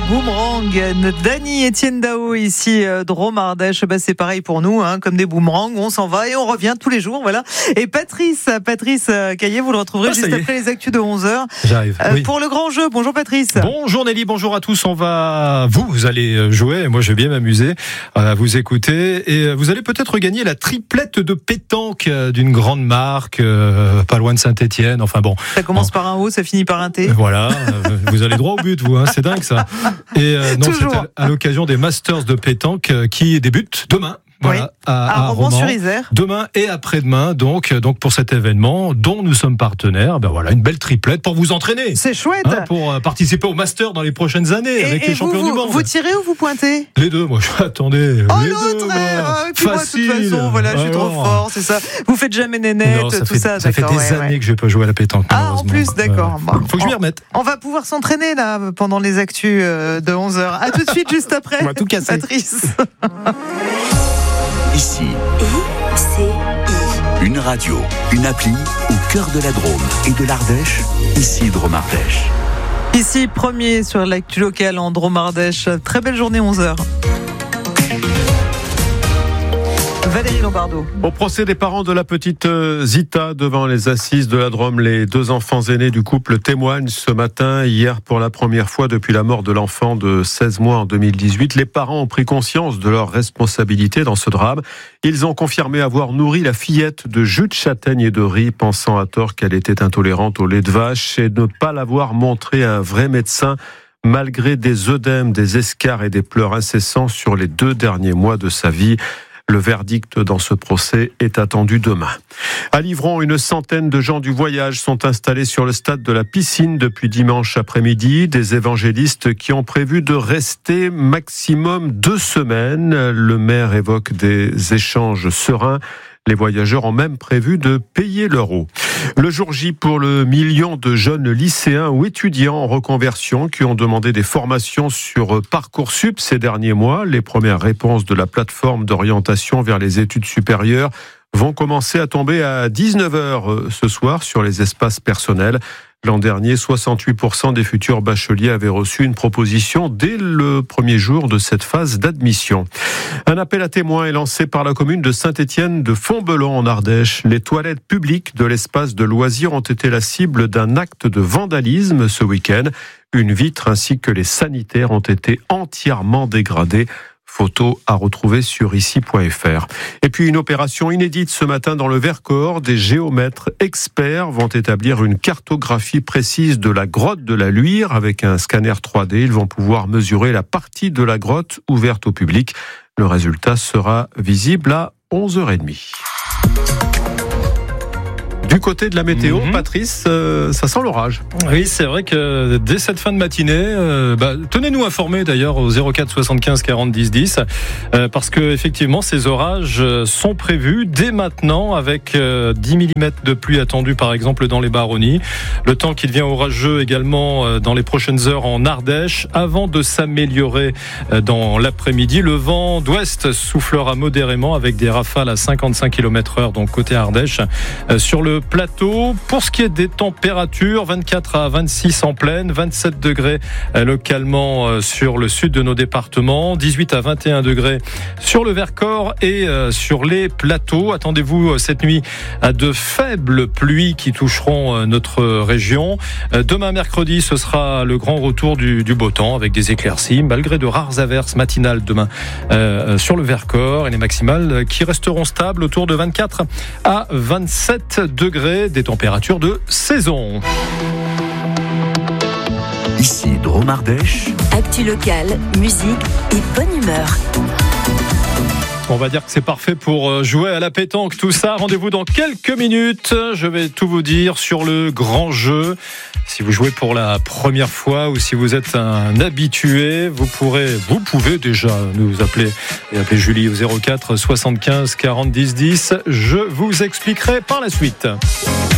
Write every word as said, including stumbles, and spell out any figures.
Boomerang. Dany, Étienne Dao ici, euh, Drôme Ardèche. Bah, c'est pareil pour nous, hein, comme des boomerangs. On s'en va et on revient tous les jours. Voilà. Et Patrice, Patrice euh, Caillé, vous le retrouverez ah, juste après les actus de onze heures. J'arrive. Euh, oui. Pour le grand jeu. Bonjour Patrice. Bonjour Nelly, bonjour à tous. On va, vous, vous allez jouer. Moi, je vais bien m'amuser à vous écouter. Et vous allez peut-être gagner la triplette de pétanque d'une grande marque, euh, pas loin de Saint-Étienne. Enfin bon. Ça commence bon. par un O, ça finit par un T. Voilà. Vous allez droit au but, vous. Hein, c'est dingue ça. Et euh, non, c'est à, à l'occasion des Masters de pétanque euh, qui débutent demain. Voilà, oui. à, à, à Romans-sur-Isère. Demain et après-demain, donc, donc pour cet événement dont nous sommes partenaires, ben voilà, une belle triplette pour vous entraîner. C'est chouette. Hein, pour euh, participer au Master dans les prochaines années et, avec et les champions vous, du monde. Vous tirez ou vous pointez ? Les deux, moi. Je, attendez. Oh les l'autre, deux, moi, et puis facile. Moi, de toute façon, voilà, je suis trop fort, c'est ça. Vous faites jamais nénette, non, ça tout fait, ça. Ça fait des ouais, années ouais. que je vais pas jouer à la pétanque. Ah, en plus, d'accord. Euh, faut que je m'y remette. On va pouvoir s'entraîner là pendant les actus de onze heures. À tout de suite, juste après. On va tout casser. Patrice. Ici, I C I. Une radio, une appli au cœur de la Drôme et de l'Ardèche. Ici, Drôme Ardèche. Ici, premier sur l'actu locale en Drôme Ardèche. Très belle journée, onze heures. Valérie Lombardo. Au procès des parents de la petite Zita devant les assises de la Drôme, les deux enfants aînés du couple témoignent ce matin. Hier, pour la première fois depuis la mort de l'enfant de seize mois en deux mille dix-huit, les parents ont pris conscience de leur responsabilité dans ce drame. Ils ont confirmé avoir nourri la fillette de jus de châtaigne et de riz, pensant à tort qu'elle était intolérante au lait de vache, et ne pas l'avoir montré à un vrai médecin, malgré des œdèmes, des escarres et des pleurs incessants sur les deux derniers mois de sa vie. Le verdict dans ce procès est attendu demain. À Livron, une centaine de gens du voyage sont installés sur le stade de la Piscine depuis dimanche après-midi. Des évangélistes qui ont prévu de rester maximum deux semaines. Le maire évoque des échanges sereins. Les voyageurs ont même prévu de payer leur eau. Le jour J pour le million de jeunes lycéens ou étudiants en reconversion qui ont demandé des formations sur Parcoursup ces derniers mois. Les premières réponses de la plateforme d'orientation vers les études supérieures vont commencer à tomber à dix-neuf heures ce soir sur les espaces personnels. L'an dernier, soixante-huit pour cent des futurs bacheliers avaient reçu une proposition dès le premier jour de cette phase d'admission. Un appel à témoins est lancé par la commune de Saint-Étienne de Fontbellon en Ardèche. Les toilettes publiques de l'espace de loisirs ont été la cible d'un acte de vandalisme ce week-end. Une vitre ainsi que les sanitaires ont été entièrement dégradées. Photo à retrouver sur ici point f r. Et puis une opération inédite ce matin dans le Vercors. Des géomètres experts vont établir une cartographie précise de la grotte de la Luire avec un scanner trois D. Ils vont pouvoir mesurer la partie de la grotte ouverte au public. Le résultat sera visible à onze heures trente. Du côté de la météo, mmh. Patrice, euh, ça sent l'orage. Oui, c'est vrai que dès cette fin de matinée, euh, bah, tenez-nous informés d'ailleurs au zéro quatre soixante-quinze quarante dix dix, euh, parce que effectivement ces orages sont prévus dès maintenant avec euh, dix millimètres de pluie attendue par exemple dans les Baronnies. Le temps qui devient orageux également euh, dans les prochaines heures en Ardèche, avant de s'améliorer euh, dans l'après-midi. Le vent d'ouest soufflera modérément avec des rafales à cinquante-cinq kilomètres heure, donc côté Ardèche. Euh, sur le plateau. Pour ce qui est des températures, vingt-quatre à vingt-six en plaine, vingt-sept degrés localement sur le sud de nos départements, dix-huit à vingt et un degrés sur le Vercors et sur les plateaux. Attendez-vous cette nuit à de faibles pluies qui toucheront notre région. Demain mercredi, ce sera le grand retour du, du beau temps avec des éclaircies, malgré de rares averses matinales demain euh, sur le Vercors et les maximales qui resteront stables autour de vingt-quatre à vingt-sept degrés. Des températures de saison. Ici, Drôme Ardèche. Actu locale, musique et bonne humeur. On va dire que c'est parfait pour jouer à la pétanque, tout ça. Rendez-vous dans quelques minutes. Je vais tout vous dire sur le grand jeu. Si vous jouez pour la première fois ou si vous êtes un habitué, vous pourrez, vous pouvez déjà nous appeler et appeler Julie au zéro quatre soixante-quinze quarante dix dix. Je vous expliquerai par la suite.